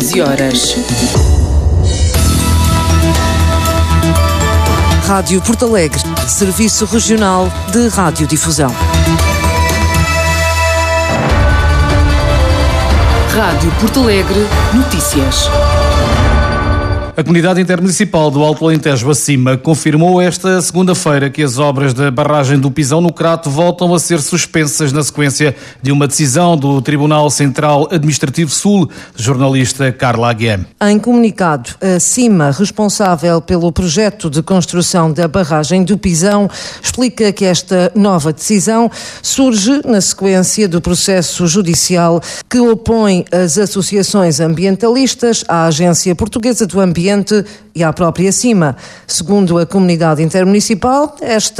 15h. Rádio Porto Alegre, Serviço Regional de Radiodifusão. Rádio Porto Alegre, notícias. A Comunidade Intermunicipal do Alto Alentejo Acima confirmou esta segunda-feira que as obras da barragem do Pisão no Crato voltam a ser suspensas na sequência de uma decisão do Tribunal Central Administrativo Sul, jornalista Carla Aguiar. Em comunicado, a CIMA, responsável pelo projeto de construção da barragem do Pisão, explica que esta nova decisão surge na sequência do processo judicial que opõe as associações ambientalistas à Agência Portuguesa do Ambiente e à própria CIMA. Segundo a Comunidade Intermunicipal, esta